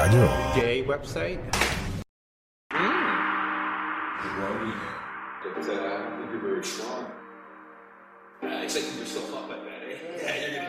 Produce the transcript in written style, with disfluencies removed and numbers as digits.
español. Gay website. But I think you're very strong. Except you're still hot like that, eh? Yeah,